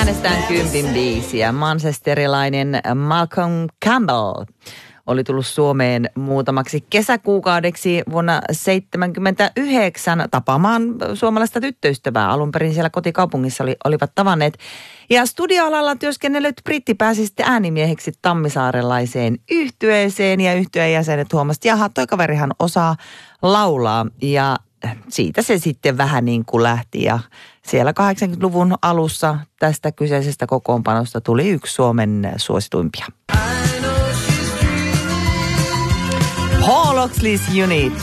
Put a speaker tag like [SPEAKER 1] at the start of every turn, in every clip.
[SPEAKER 1] äänestään 10 biisiä. Manchesterilainen Malcolm Campbell oli tullut Suomeen muutamaksi kesäkuukaudeksi vuonna 1979 tapaamaan suomalaista tyttöystävää. Alun perin siellä kotikaupungissa olivat tavanneet. Ja studioalalla työskennellyt britti pääsi sitten äänimieheksi tammisaarelaiseen yhtyeeseen. Ja yhtyeen jäsenet huomasivat, että jaha, toi kaverihan osaa laulaa. Ja siitä se sitten vähän niin kuin lähti. Ja siellä 80-luvun alussa tästä kyseisestä kokoonpanosta tuli yksi Suomen suosituimpia. Paul Oakley's Unit.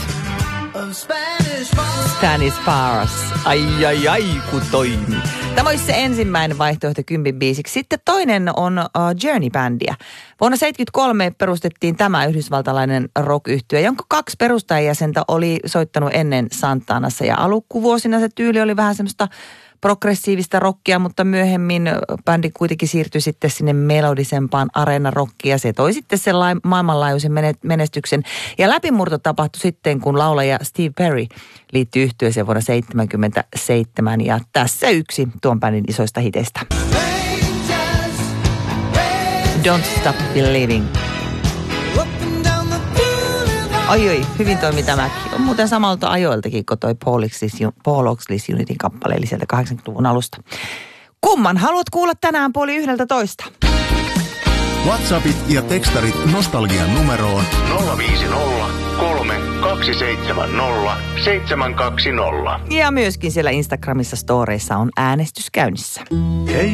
[SPEAKER 1] Spanish Bars. Ai, kun toimi. Tämä olisi se ensimmäinen vaihtoehto 10 biisiksi. Sitten toinen on Journey-bändiä. Vuonna 1973 perustettiin tämä yhdysvaltalainen rock-yhtye, jonka 2 perustajajäsentä oli soittanut ennen Santanassa. Ja alkuvuosina se tyyli oli vähän semmoista progressiivista rockia, mutta myöhemmin bändi kuitenkin siirtyi sitten sinne melodisempaan areenarockiin ja se toi sitten sen maailmanlaajuisen menestyksen. Ja läpimurto tapahtui sitten, kun laulaja Steve Perry liittyi yhtyeeseen vuonna 1977 ja tässä yksi tuon bändin isoista hiteistä. Don't Stop Believing. Oi, hyvin toimi tämäkin. On muuten samalta ajoiltakin kuin toi Paul Oakley's Unitin kappale, eli sieltä 80-luvun alusta. Kumman haluat kuulla tänään 11:30?
[SPEAKER 2] WhatsAppit ja tekstarit nostalgian numeroon 050 3270 720.
[SPEAKER 1] Ja myöskin siellä Instagramissa storeissa on äänestys käynnissä.
[SPEAKER 2] Hei.